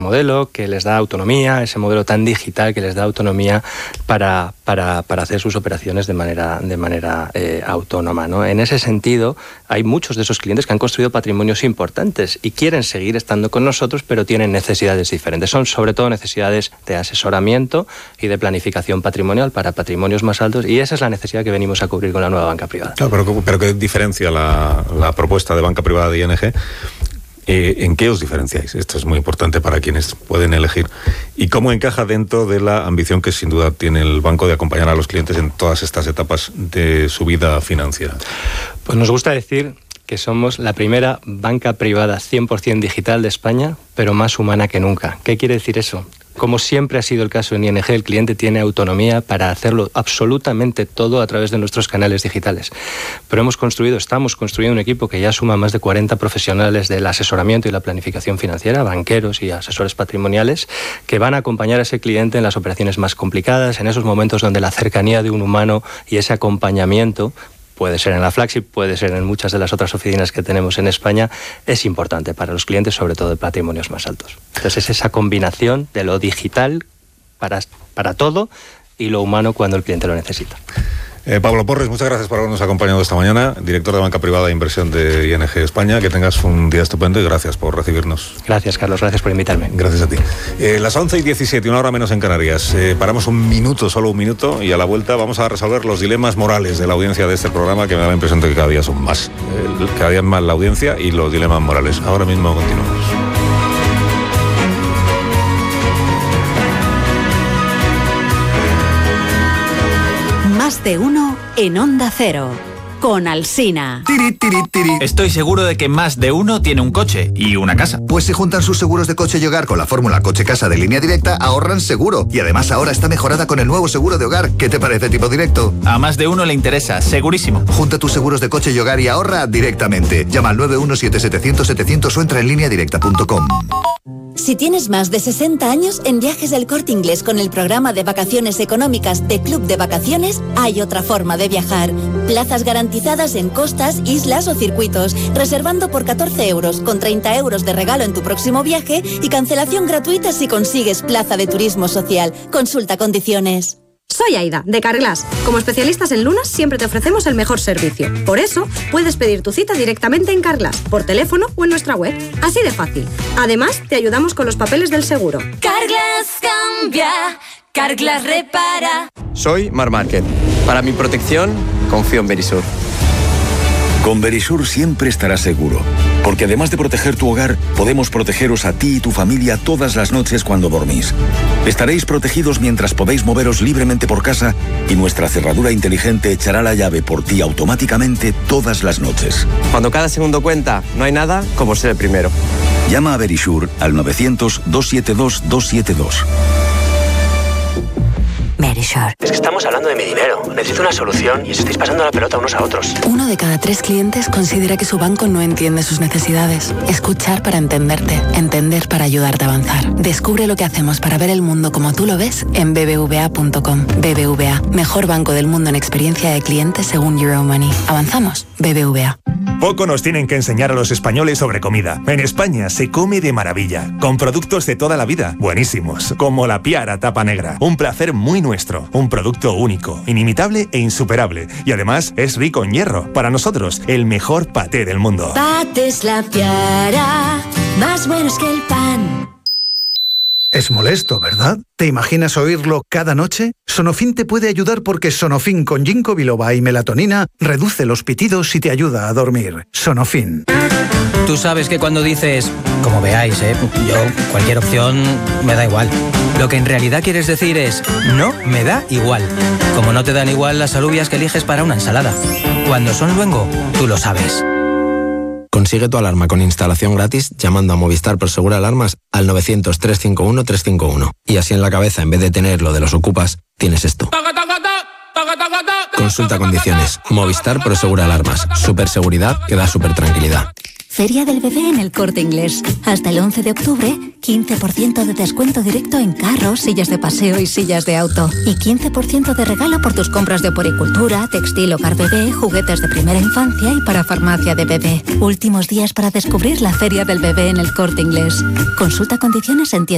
modelo que les da autonomía, ese modelo tan digital que les da autonomía para hacer sus operaciones de manera autónoma, ¿no? En ese sentido, hay muchos de esos clientes que han construido patrimonios importantes y quieren seguir estando con nosotros, pero tienen necesidades diferentes. Son sobre todo necesidades de asesoramiento y de planificación patrimonial para patrimonios más altos, y esa es la necesidad que venimos a cubrir con la nueva banca privada. Claro, pero ¿qué diferencia la propuesta de banca privada de ING? ¿En qué os diferenciáis? Esto es muy importante para quienes pueden elegir. ¿Y cómo encaja dentro de la ambición que sin duda tiene el banco de acompañar a los clientes en todas estas etapas de su vida financiera? Pues nos gusta decir que somos la primera banca privada 100% digital de España, pero más humana que nunca. ¿Qué quiere decir eso? Como siempre ha sido el caso en ING, el cliente tiene autonomía para hacerlo absolutamente todo a través de nuestros canales digitales. Pero estamos construyendo un equipo que ya suma más de 40 profesionales del asesoramiento y la planificación financiera, banqueros y asesores patrimoniales, que van a acompañar a ese cliente en las operaciones más complicadas, en esos momentos donde la cercanía de un humano y ese acompañamiento, puede ser en la Flagship, puede ser en muchas de las otras oficinas que tenemos en España, es importante para los clientes, sobre todo de patrimonios más altos. Entonces es esa combinación de lo digital para todo y lo humano cuando el cliente lo necesita. Pablo Porres, muchas gracias por habernos acompañado esta mañana, director de Banca Privada de Inversión de ING España. Que tengas un día estupendo y gracias por recibirnos. Gracias, Carlos, gracias por invitarme. Gracias a ti. Las 11:17, una hora menos en Canarias. Paramos solo un minuto, y a la vuelta vamos a resolver los dilemas morales de la audiencia de este programa, que me da la impresión de que cada día son más. Cada día más la audiencia y los dilemas morales. Ahora mismo continuamos. Más de uno en Onda Cero, con Alsina. Estoy seguro de que más de uno tiene un coche y una casa. Pues si juntan sus seguros de coche y hogar con la fórmula coche-casa de Línea Directa, ahorran seguro. Y además ahora está mejorada con el nuevo seguro de hogar. ¿Qué te parece, Tipo Directo? A más de uno le interesa, segurísimo. Junta tus seguros de coche y hogar y ahorra directamente. Llama al 917-700-700 o entra en lineadirecta.com. Si tienes más de 60 años, en Viajes del Corte Inglés con el programa de vacaciones económicas de Club de Vacaciones, hay otra forma de viajar. Plazas garantizadas en costas, islas o circuitos, reservando por 14 euros, con 30 euros de regalo en tu próximo viaje y cancelación gratuita si consigues plaza de turismo social. Consulta condiciones. Soy Aida, de Carglass. Como especialistas en lunas, siempre te ofrecemos el mejor servicio. Por eso, puedes pedir tu cita directamente en Carglass, por teléfono o en nuestra web. Así de fácil. Además, te ayudamos con los papeles del seguro. Carglass cambia, Carglass repara. Soy Mar Márquez. Para mi protección, confío en Verisur. Con Verisur siempre estarás seguro, porque además de proteger tu hogar, podemos protegeros a ti y tu familia todas las noches cuando dormís. Estaréis protegidos mientras podéis moveros libremente por casa, y nuestra cerradura inteligente echará la llave por ti automáticamente todas las noches. Cuando cada segundo cuenta, no hay nada como ser el primero. Llama a Verisur al 900-272-272. Verisur. Es que estamos hablando de mi dinero. Necesito una solución y os estáis pasando la pelota unos a otros. 1 de cada 3 clientes considera que su banco no entiende sus necesidades. Escuchar para entenderte. Entender para ayudarte a avanzar. Descubre lo que hacemos para ver el mundo como tú lo ves en bbva.com. BBVA, mejor banco del mundo en experiencia de clientes según Euromoney. ¿Avanzamos? BBVA. Poco nos tienen que enseñar a los españoles sobre comida. En España se come de maravilla, con productos de toda la vida, buenísimos, como la Piara Tapa Negra. Un placer muy nuestro, un producto único, inimitable e insuperable. Y además es rico en hierro. Para nosotros, el mejor paté del mundo. Patés La Piara, más buenos que el pan. Es molesto, ¿verdad? ¿Te imaginas oírlo cada noche? Sonofin te puede ayudar porque Sonofin con ginkgo biloba y melatonina reduce los pitidos y te ayuda a dormir. Sonofin. Tú sabes que cuando dices, como veáis, yo cualquier opción me da igual. Lo que en realidad quieres decir es, no me da igual. Como no te dan igual las alubias que eliges para una ensalada. Cuando son luengo, tú lo sabes. Consigue tu alarma con instalación gratis llamando a Movistar Prosegur Alarmas al 900-351-351. Y así en la cabeza, en vez de tener lo de los ocupas, tienes esto. Consulta condiciones. Movistar Prosegur Alarmas. Superseguridad que da super tranquilidad. Feria del Bebé en el Corte Inglés. Hasta el 11 de octubre, 15% de descuento directo en carros, sillas de paseo y sillas de auto. Y 15% de regalo por tus compras de puericultura, textil, hogar bebé, juguetes de primera infancia y para farmacia de bebé. Últimos días para descubrir la Feria del Bebé en el Corte Inglés. Consulta condiciones en tienda.